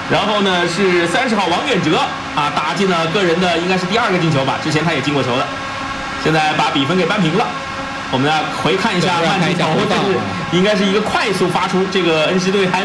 然后呢是30号王远哲啊打进了个人的应该是第2个进球吧，之前他也进过球的，现在把比分给扳平了。我们来回看一下慢镜头，这是应该是一个快速发出，这个恩施队还